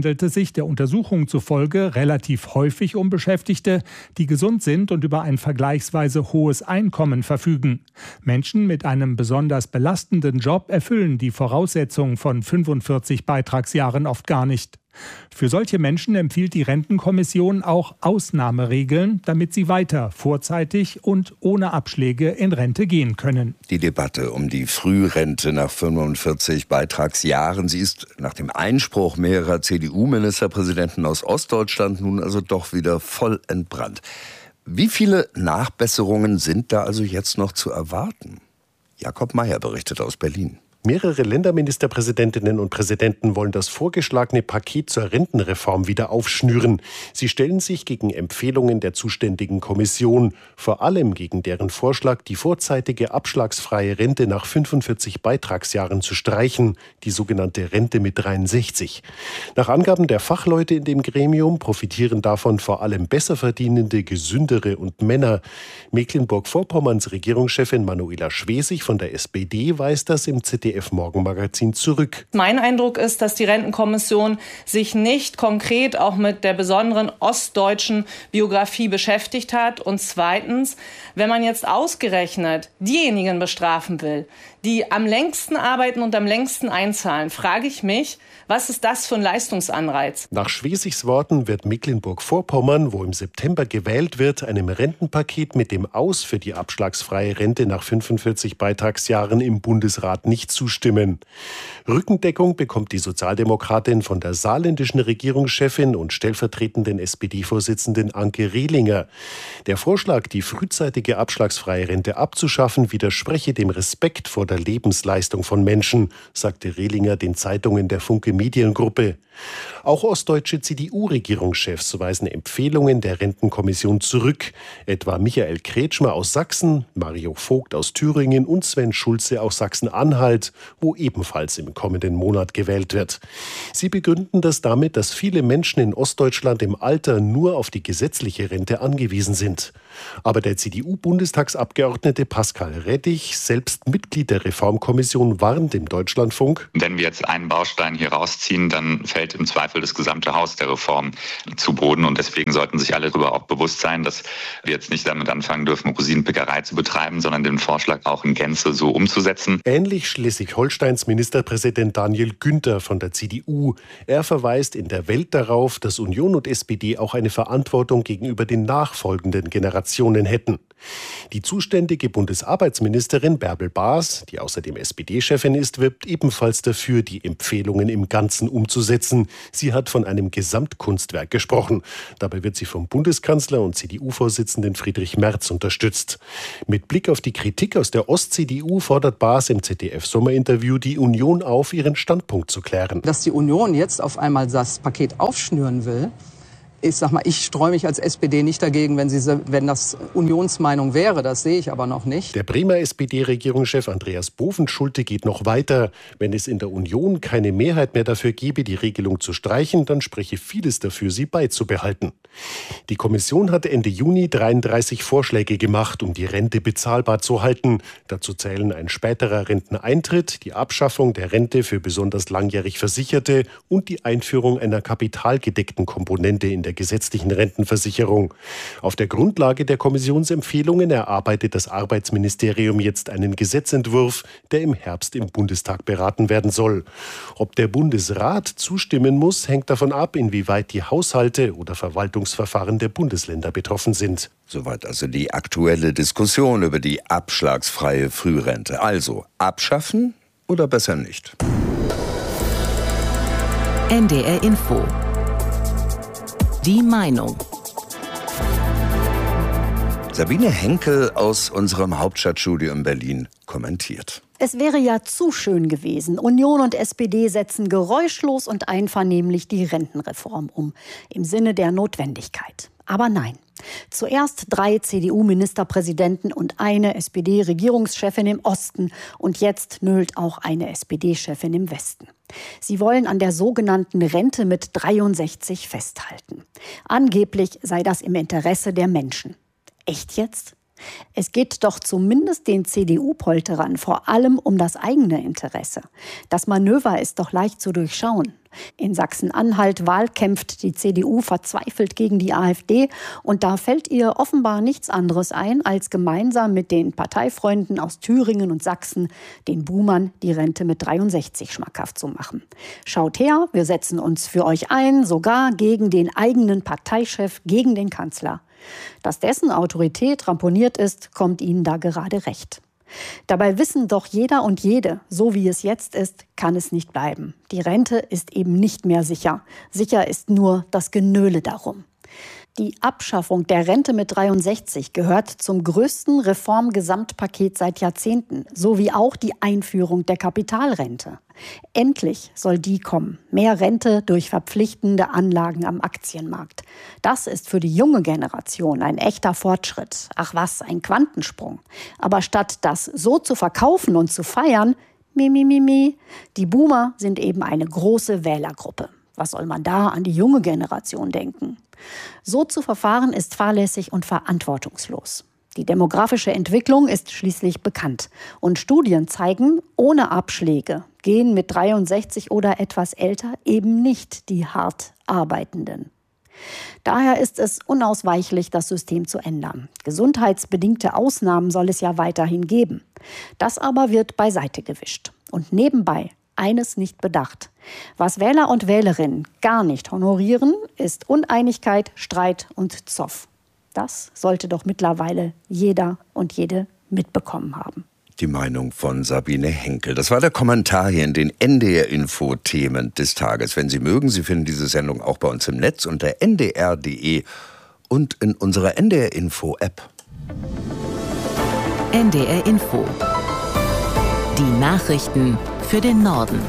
sich der Untersuchung zufolge relativ häufig um Beschäftigte, die gesund sind und über ein vergleichsweise hohes Einkommen verfügen. Menschen mit einem besonders belastenden Job erfüllen die Voraussetzungen von fünfundvierzig Beitragsjahren oft gar nicht. Für solche Menschen empfiehlt die Rentenkommission auch Ausnahmeregeln, damit sie weiter vorzeitig und ohne Abschläge in Rente gehen können. Die Debatte um die Frührente nach fünfundvierzig Beitragsjahren, sie ist nach dem Einspruch mehrerer C D U-Ministerpräsidenten aus Ostdeutschland nun also doch wieder voll entbrannt. Wie viele Nachbesserungen sind da also jetzt noch zu erwarten? Jakob Mayer berichtet aus Berlin. Mehrere Länderministerpräsidentinnen und Präsidenten wollen das vorgeschlagene Paket zur Rentenreform wieder aufschnüren. Sie stellen sich gegen Empfehlungen der zuständigen Kommission, vor allem gegen deren Vorschlag, die vorzeitige abschlagsfreie Rente nach fünfundvierzig Beitragsjahren zu streichen, die sogenannte Rente mit dreiundsechzig. Nach Angaben der Fachleute in dem Gremium profitieren davon vor allem besser verdienende, gesündere und Männer. Mecklenburg-Vorpommerns Regierungschefin Manuela Schwesig von der S P D weist das im Z D F-Morgenmagazin zurück. Mein Eindruck ist, dass die Rentenkommission sich nicht konkret auch mit der besonderen ostdeutschen Biografie beschäftigt hat. Und zweitens, wenn man jetzt ausgerechnet diejenigen bestrafen will, die am längsten arbeiten und am längsten einzahlen, frage ich mich, was ist das für ein Leistungsanreiz? Nach Schwesigs Worten wird Mecklenburg-Vorpommern, wo im September gewählt wird, einem Rentenpaket mit dem Aus für die abschlagsfreie Rente nach fünfundvierzig Beitragsjahren im Bundesrat nicht zustimmen. Rückendeckung bekommt die Sozialdemokratin von der saarländischen Regierungschefin und stellvertretenden S P D-Vorsitzenden Anke Rehlinger. Der Vorschlag, die frühzeitige abschlagsfreie Rente abzuschaffen, widerspreche dem Respekt vor der Lebensleistung von Menschen, sagte Rehlinger den Zeitungen der Funke Mediengruppe. Auch ostdeutsche C D U-Regierungschefs weisen Empfehlungen der Rentenkommission zurück. Etwa Michael Kretschmer aus Sachsen, Mario Vogt aus Thüringen und Sven Schulze aus Sachsen-Anhalt, wo ebenfalls im kommenden Monat gewählt wird. Sie begründen das damit, dass viele Menschen in Ostdeutschland im Alter nur auf die gesetzliche Rente angewiesen sind. Aber der C D U-Bundestagsabgeordnete Pascal Rettich, selbst Mitglied der Reformkommission, warnt im Deutschlandfunk: Wenn wir jetzt einen Baustein hier rausziehen, dann fällt im Zweifel das gesamte Haus der Reform zu Boden. Und deswegen sollten sich alle darüber auch bewusst sein, dass wir jetzt nicht damit anfangen dürfen, Rosinenpickerei zu betreiben, sondern den Vorschlag auch in Gänze so umzusetzen. Ähnlich Schleswig-Holsteins Ministerpräsident Daniel Günther von der C D U. Er verweist in der Welt darauf, dass Union und S P D auch eine Verantwortung gegenüber den nachfolgenden Generationen hätten. Die zuständige Bundesarbeitsministerin Bärbel Baas, die außerdem S P D-Chefin ist, wirbt ebenfalls dafür, die Empfehlungen im Ganzen umzusetzen. Sie hat von einem Gesamtkunstwerk gesprochen. Dabei wird sie vom Bundeskanzler und C D U-Vorsitzenden Friedrich Merz unterstützt. Mit Blick auf die Kritik aus der Ost-C D U fordert Baas im Z D F-Sommerinterview die Union auf, ihren Standpunkt zu klären. Dass die Union jetzt auf einmal das Paket aufschnüren will, ich sag mal, ich streue mich als S P D nicht dagegen, wenn, sie, wenn das Unionsmeinung wäre. Das sehe ich aber noch nicht. Der Bremer S P D-Regierungschef Andreas Bovenschulte geht noch weiter. Wenn es in der Union keine Mehrheit mehr dafür gebe, die Regelung zu streichen, dann spreche vieles dafür, sie beizubehalten. Die Kommission hat Ende Juni dreiunddreißig Vorschläge gemacht, um die Rente bezahlbar zu halten. Dazu zählen ein späterer Renteneintritt, die Abschaffung der Rente für besonders langjährig Versicherte und die Einführung einer kapitalgedeckten Komponente in der gesetzlichen Rentenversicherung. Auf der Grundlage der Kommissionsempfehlungen erarbeitet das Arbeitsministerium jetzt einen Gesetzentwurf, der im Herbst im Bundestag beraten werden soll. Ob der Bundesrat zustimmen muss, hängt davon ab, inwieweit die Haushalte oder Verwaltungsverfahren der Bundesländer betroffen sind. Soweit also die aktuelle Diskussion über die abschlagsfreie Frührente. Also abschaffen oder besser nicht? N D R Info. Die Meinung. Sabine Henkel aus unserem Hauptstadtstudio in Berlin kommentiert. Es wäre ja zu schön gewesen. Union und S P D setzen geräuschlos und einvernehmlich die Rentenreform um. Im Sinne der Notwendigkeit. Aber nein. Zuerst drei C D U-Ministerpräsidenten und eine S P D-Regierungschefin im Osten. Und jetzt nölt auch eine S P D-Chefin im Westen. Sie wollen an der sogenannten Rente mit dreiundsechzig festhalten. Angeblich sei das im Interesse der Menschen. Echt jetzt? Es geht doch zumindest den C D U-Polterern vor allem um das eigene Interesse. Das Manöver ist doch leicht zu durchschauen. In Sachsen-Anhalt wahlkämpft die C D U verzweifelt gegen die AfD und da fällt ihr offenbar nichts anderes ein, als gemeinsam mit den Parteifreunden aus Thüringen und Sachsen den Boomern die Rente mit dreiundsechzig schmackhaft zu machen. Schaut her, wir setzen uns für euch ein, sogar gegen den eigenen Parteichef, gegen den Kanzler. Dass dessen Autorität ramponiert ist, kommt ihnen da gerade recht. Dabei wissen doch jeder und jede, so wie es jetzt ist, kann es nicht bleiben. Die Rente ist eben nicht mehr sicher. Sicher ist nur das Genöle darum. Die Abschaffung der Rente mit dreiundsechzig gehört zum größten Reformgesamtpaket seit Jahrzehnten, sowie auch die Einführung der Kapitalrente. Endlich soll die kommen. Mehr Rente durch verpflichtende Anlagen am Aktienmarkt. Das ist für die junge Generation ein echter Fortschritt. Ach was, ein Quantensprung. Aber statt das so zu verkaufen und zu feiern, mi, mi, mi, mi, die Boomer sind eben eine große Wählergruppe. Was soll man da an die junge Generation denken? So zu verfahren ist fahrlässig und verantwortungslos. Die demografische Entwicklung ist schließlich bekannt. Und Studien zeigen, ohne Abschläge gehen mit dreiundsechzig oder etwas älter eben nicht die hart Arbeitenden. Daher ist es unausweichlich, das System zu ändern. Gesundheitsbedingte Ausnahmen soll es ja weiterhin geben. Das aber wird beiseite gewischt. Und nebenbei eines nicht bedacht. Was Wähler und Wählerinnen gar nicht honorieren, ist Uneinigkeit, Streit und Zoff. Das sollte doch mittlerweile jeder und jede mitbekommen haben. Die Meinung von Sabine Henkel. Das war der Kommentar hier in den N D R-Info-Themen des Tages. Wenn Sie mögen, Sie finden diese Sendung auch bei uns im Netz unter n d r punkt d e und in unserer N D R-Info-App. N D R Info. Die Nachrichten für den Norden.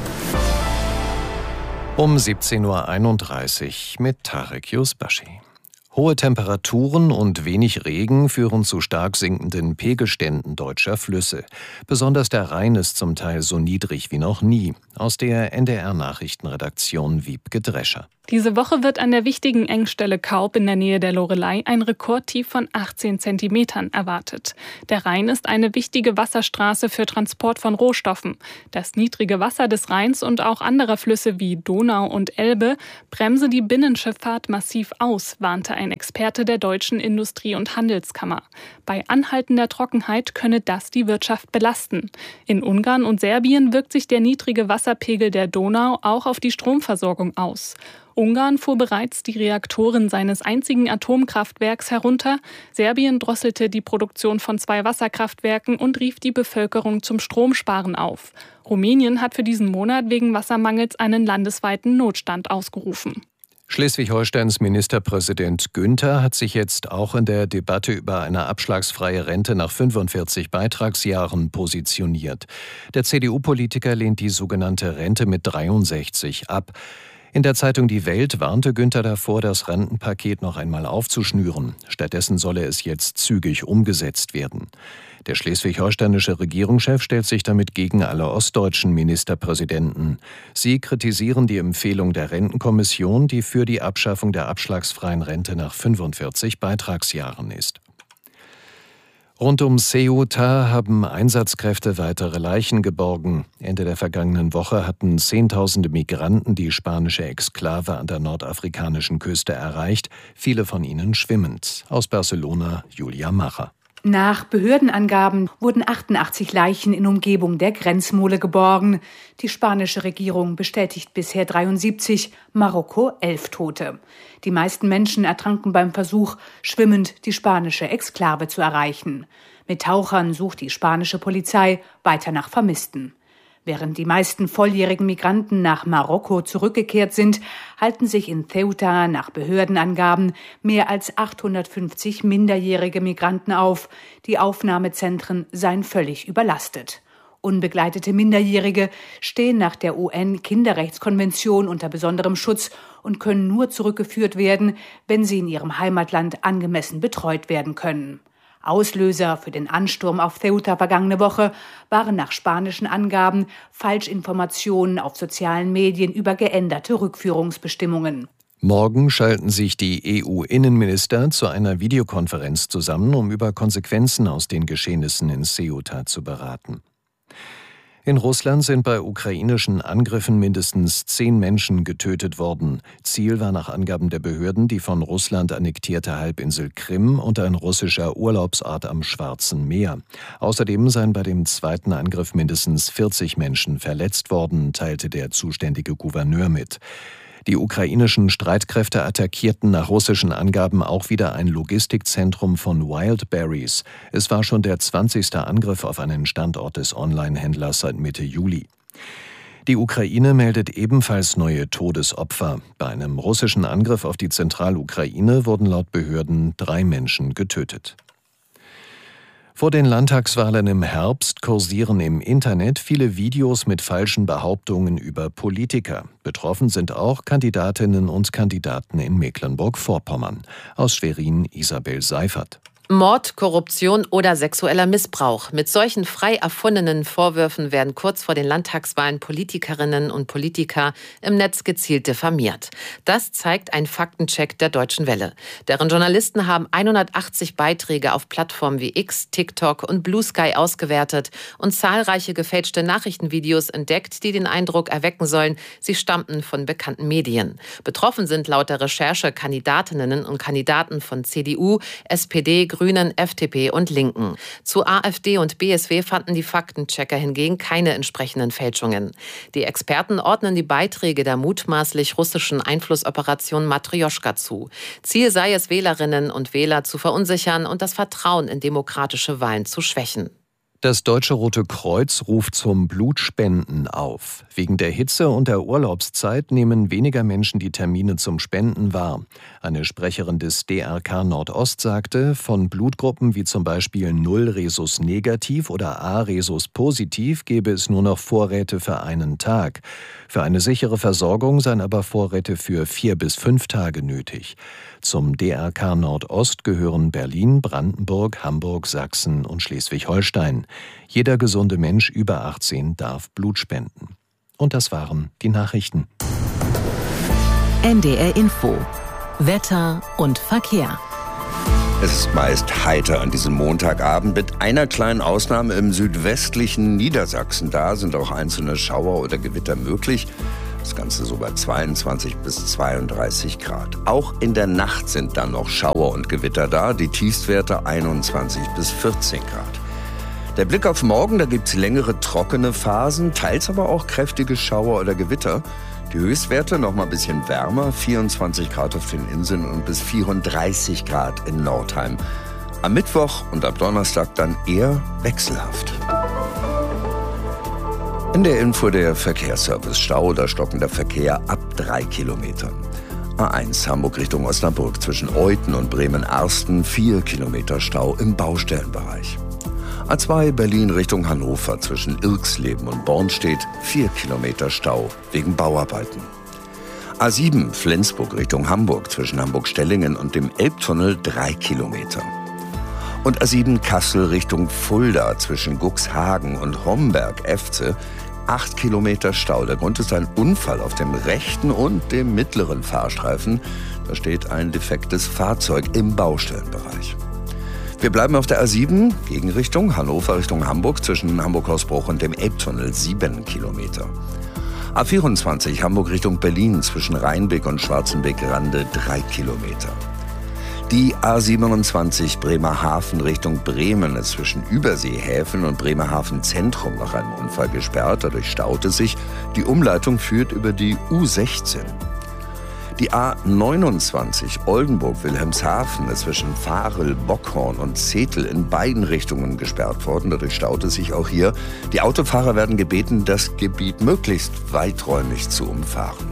Um siebzehn Uhr einunddreißig mit Tarek Yusbashi. Hohe Temperaturen und wenig Regen führen zu stark sinkenden Pegelständen deutscher Flüsse. Besonders der Rhein ist zum Teil so niedrig wie noch nie. Aus der N D R-Nachrichtenredaktion Wiebke Drescher. Diese Woche wird an der wichtigen Engstelle Kaub in der Nähe der Loreley ein Rekordtief von achtzehn Zentimetern erwartet. Der Rhein ist eine wichtige Wasserstraße für Transport von Rohstoffen. Das niedrige Wasser des Rheins und auch anderer Flüsse wie Donau und Elbe bremse die Binnenschifffahrt massiv aus, warnte ein Experte der Deutschen Industrie- und Handelskammer. Bei anhaltender Trockenheit könne das die Wirtschaft belasten. In Ungarn und Serbien wirkt sich der niedrige Wasserpegel der Donau auch auf die Stromversorgung aus. Ungarn fuhr bereits die Reaktoren seines einzigen Atomkraftwerks herunter. Serbien drosselte die Produktion von zwei Wasserkraftwerken und rief die Bevölkerung zum Stromsparen auf. Rumänien hat für diesen Monat wegen Wassermangels einen landesweiten Notstand ausgerufen. Schleswig-Holsteins Ministerpräsident Günther hat sich jetzt auch in der Debatte über eine abschlagsfreie Rente nach fünfundvierzig Beitragsjahren positioniert. Der C D U-Politiker lehnt die sogenannte Rente mit dreiundsechzig ab. In der Zeitung Die Welt warnte Günther davor, das Rentenpaket noch einmal aufzuschnüren. Stattdessen solle es jetzt zügig umgesetzt werden. Der schleswig-holsteinische Regierungschef stellt sich damit gegen alle ostdeutschen Ministerpräsidenten. Sie kritisieren die Empfehlung der Rentenkommission, die für die Abschaffung der abschlagsfreien Rente nach fünfundvierzig Beitragsjahren ist. Rund um Ceuta haben Einsatzkräfte weitere Leichen geborgen. Ende der vergangenen Woche hatten Zehntausende Migranten die spanische Exklave an der nordafrikanischen Küste erreicht, viele von ihnen schwimmend. Aus Barcelona, Julia Macher. Nach Behördenangaben wurden achtundachtzig Leichen in Umgebung der Grenzmole geborgen. Die spanische Regierung bestätigt bisher dreiundsiebzig, Marokko elf Tote. Die meisten Menschen ertranken beim Versuch, schwimmend die spanische Exklave zu erreichen. Mit Tauchern sucht die spanische Polizei weiter nach Vermissten. Während die meisten volljährigen Migranten nach Marokko zurückgekehrt sind, halten sich in Ceuta nach Behördenangaben mehr als achthundertfünfzig minderjährige Migranten auf. Die Aufnahmezentren seien völlig überlastet. Unbegleitete Minderjährige stehen nach der U N-Kinderrechtskonvention unter besonderem Schutz und können nur zurückgeführt werden, wenn sie in ihrem Heimatland angemessen betreut werden können. Auslöser für den Ansturm auf Ceuta vergangene Woche waren nach spanischen Angaben Falschinformationen auf sozialen Medien über geänderte Rückführungsbestimmungen. Morgen schalten sich die E U-Innenminister zu einer Videokonferenz zusammen, um über Konsequenzen aus den Geschehnissen in Ceuta zu beraten. In Russland sind bei ukrainischen Angriffen mindestens zehn Menschen getötet worden. Ziel war nach Angaben der Behörden die von Russland annektierte Halbinsel Krim und ein russischer Urlaubsort am Schwarzen Meer. Außerdem seien bei dem zweiten Angriff mindestens vierzig Menschen verletzt worden, teilte der zuständige Gouverneur mit. Die ukrainischen Streitkräfte attackierten nach russischen Angaben auch wieder ein Logistikzentrum von Wildberries. Es war schon der zwanzigste Angriff auf einen Standort des Online-Händlers seit Mitte Juli. Die Ukraine meldet ebenfalls neue Todesopfer. Bei einem russischen Angriff auf die Zentralukraine wurden laut Behörden drei Menschen getötet. Vor den Landtagswahlen im Herbst kursieren im Internet viele Videos mit falschen Behauptungen über Politiker. Betroffen sind auch Kandidatinnen und Kandidaten in Mecklenburg-Vorpommern. Aus Schwerin Isabel Seifert. Mord, Korruption oder sexueller Missbrauch. Mit solchen frei erfundenen Vorwürfen werden kurz vor den Landtagswahlen Politikerinnen und Politiker im Netz gezielt diffamiert. Das zeigt ein Faktencheck der Deutschen Welle. Deren Journalisten haben hundertachtzig Beiträge auf Plattformen wie X, TikTok und Blue Sky ausgewertet und zahlreiche gefälschte Nachrichtenvideos entdeckt, die den Eindruck erwecken sollen, sie stammten von bekannten Medien. Betroffen sind laut der Recherche Kandidatinnen und Kandidaten von C D U, S P D, Grünen, F D P und Linken. Zu AfD und B S W fanden die Faktenchecker hingegen keine entsprechenden Fälschungen. Die Experten ordnen die Beiträge der mutmaßlich russischen Einflussoperation Matrjoschka zu. Ziel sei es, Wählerinnen und Wähler zu verunsichern und das Vertrauen in demokratische Wahlen zu schwächen. Das Deutsche Rote Kreuz ruft zum Blutspenden auf. Wegen der Hitze und der Urlaubszeit nehmen weniger Menschen die Termine zum Spenden wahr. Eine Sprecherin des D R K Nordost sagte, von Blutgruppen wie zum Beispiel null Rhesus negativ oder A Rhesus positiv gebe es nur noch Vorräte für einen Tag. Für eine sichere Versorgung seien aber Vorräte für vier bis fünf Tage nötig. Zum D R K Nordost gehören Berlin, Brandenburg, Hamburg, Sachsen und Schleswig-Holstein. Jeder gesunde Mensch über achtzehn darf Blut spenden. Und das waren die Nachrichten. N D R Info. Wetter und Verkehr. Es ist meist heiter an diesem Montagabend, mit einer kleinen Ausnahme im südwestlichen Niedersachsen. Da sind auch einzelne Schauer oder Gewitter möglich. Das Ganze so bei zweiundzwanzig bis zweiunddreißig Grad. Auch in der Nacht sind dann noch Schauer und Gewitter da. Die Tiefstwerte einundzwanzig bis vierzehn Grad. Der Blick auf morgen, da gibt es längere trockene Phasen, teils aber auch kräftige Schauer oder Gewitter. Die Höchstwerte noch mal ein bisschen wärmer, vierundzwanzig Grad auf den Inseln und bis vierunddreißig Grad in Nordheim. Am Mittwoch und am Donnerstag dann eher wechselhaft. In der Info der Verkehrsservice. Stau oder stockender Verkehr ab drei Kilometern. A eins Hamburg Richtung Osnabrück zwischen Euthen und Bremen-Arsten, vier Kilometer Stau im Baustellenbereich. A zwei Berlin Richtung Hannover zwischen Irxleben und Bornstedt, vier Kilometer Stau wegen Bauarbeiten. A sieben Flensburg Richtung Hamburg zwischen Hamburg-Stellingen und dem Elbtunnel, drei Kilometer. Und A sieben Kassel Richtung Fulda zwischen Cuxhagen und Homberg-Efze, acht Kilometer Stau. Der Grund ist ein Unfall auf dem rechten und dem mittleren Fahrstreifen. Da steht ein defektes Fahrzeug im Baustellenbereich. Wir bleiben auf der A sieben, Gegenrichtung Hannover Richtung Hamburg zwischen Hamburg-Hausbruch und dem Elbtunnel, sieben Kilometer. A vierundzwanzig Hamburg Richtung Berlin zwischen Rheinbeck und Schwarzenbeck-Rande, drei Kilometer. Die A siebenundzwanzig Bremerhaven Richtung Bremen ist zwischen Überseehäfen und Bremerhaven Zentrum nach einem Unfall gesperrt. Dadurch staut es sich. Die Umleitung führt über die U sechzehn. Die A neunundzwanzig Oldenburg-Wilhelmshaven ist zwischen Varel, Bockhorn und Zetel in beiden Richtungen gesperrt worden. Dadurch staut es sich auch hier. Die Autofahrer werden gebeten, das Gebiet möglichst weiträumig zu umfahren.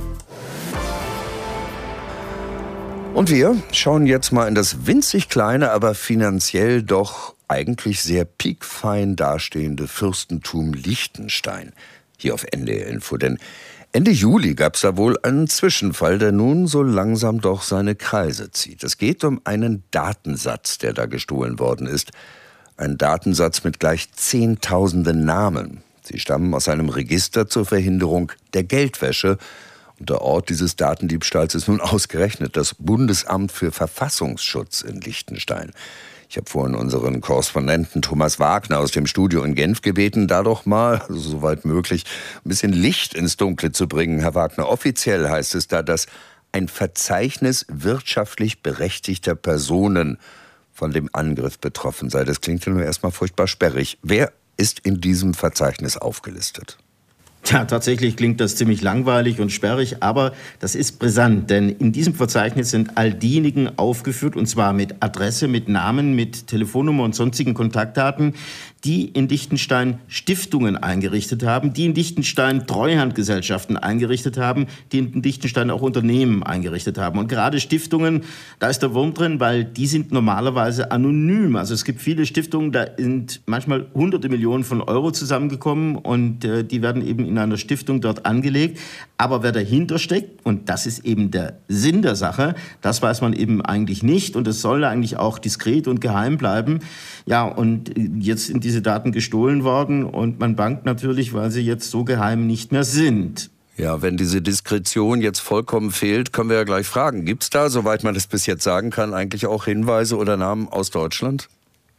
Und wir schauen jetzt mal in das winzig kleine, aber finanziell doch eigentlich sehr piekfein dastehende Fürstentum Liechtenstein. Hier auf N D R Info, denn Ende Juli gab es da wohl einen Zwischenfall, der nun so langsam doch seine Kreise zieht. Es geht um einen Datensatz, der da gestohlen worden ist. Ein Datensatz mit gleich zehntausenden Namen. Sie stammen aus einem Register zur Verhinderung der Geldwäsche Und der Ort dieses Datendiebstahls ist nun ausgerechnet das Bundesamt für Verfassungsschutz in Liechtenstein. Ich habe vorhin unseren Korrespondenten Thomas Wagner aus dem Studio in Genf gebeten, da doch mal, also soweit möglich, ein bisschen Licht ins Dunkle zu bringen. Herr Wagner, offiziell heißt es da, dass ein Verzeichnis wirtschaftlich berechtigter Personen von dem Angriff betroffen sei. Das klingt ja nur erstmal furchtbar sperrig. Wer ist in diesem Verzeichnis aufgelistet? Ja, tatsächlich klingt das ziemlich langweilig und sperrig, aber das ist brisant, denn in diesem Verzeichnis sind all diejenigen aufgeführt, und zwar mit Adresse, mit Namen, mit Telefonnummer und sonstigen Kontaktdaten, die in Liechtenstein Stiftungen eingerichtet haben, die in Liechtenstein Treuhandgesellschaften eingerichtet haben, die in Liechtenstein auch Unternehmen eingerichtet haben. Und gerade Stiftungen, da ist der Wurm drin, weil die sind normalerweise anonym. Also es gibt viele Stiftungen, da sind manchmal hunderte Millionen von Euro zusammengekommen und äh, die werden eben in einer Stiftung dort angelegt. Aber wer dahinter steckt, und das ist eben der Sinn der Sache, das weiß man eben eigentlich nicht und es soll eigentlich auch diskret und geheim bleiben. Ja, und jetzt sind diese Daten gestohlen worden und man bangt natürlich, weil sie jetzt so geheim nicht mehr sind. Ja, wenn diese Diskretion jetzt vollkommen fehlt, können wir ja gleich fragen. Gibt es da, soweit man das bis jetzt sagen kann, eigentlich auch Hinweise oder Namen aus Deutschland?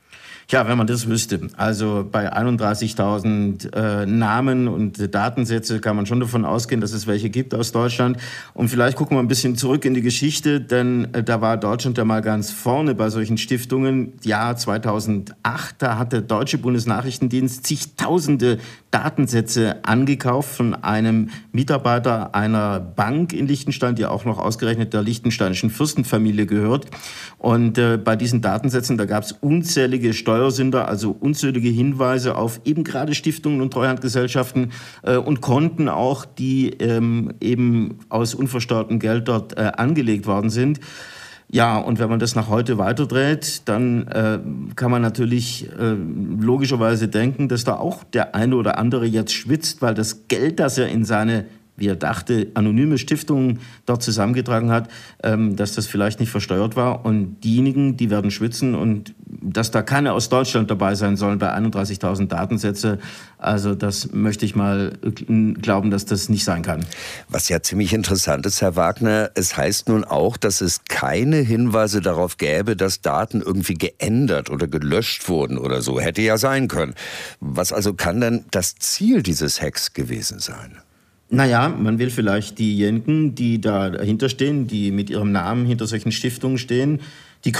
Ja, wenn man das wüsste. Also bei einunddreißigtausend äh, Namen und Datensätze kann man schon davon ausgehen, dass es welche gibt aus Deutschland. Und vielleicht gucken wir ein bisschen zurück in die Geschichte, denn äh, da war Deutschland ja mal ganz vorne bei solchen Stiftungen. Jahr zweitausendacht, da hat der deutsche Bundesnachrichtendienst zigtausende Datensätze angekauft von einem Mitarbeiter einer Bank in Liechtenstein, die auch noch ausgerechnet der liechtensteinischen Fürstenfamilie gehört. Und äh, bei diesen Datensätzen, da gab es unzählige Steuersünder, also unzählige Hinweise auf eben gerade Stiftungen und Treuhandgesellschaften äh, und Konten auch, die ähm, eben aus unversteuertem Geld dort äh, angelegt worden sind. Ja, und wenn man das nach heute weiterdreht, dann äh, kann man natürlich äh, logischerweise denken, dass da auch der eine oder andere jetzt schwitzt, weil das Geld, das er in seine, wie er dachte, anonyme Stiftungen dort zusammengetragen hat, ähm, dass das vielleicht nicht versteuert war. Und diejenigen, die werden schwitzen und dass da keine aus Deutschland dabei sein sollen bei einunddreißigtausend Datensätze, also das möchte ich mal glauben, dass das nicht sein kann. Was ja ziemlich interessant ist, Herr Wagner, es heißt nun auch, dass es keine Hinweise darauf gäbe, dass Daten irgendwie geändert oder gelöscht wurden oder so. Hätte ja sein können. Was also kann denn das Ziel dieses Hacks gewesen sein? Naja, man will vielleicht diejenigen, die da dahinter stehen, die mit ihrem Namen hinter solchen Stiftungen stehen,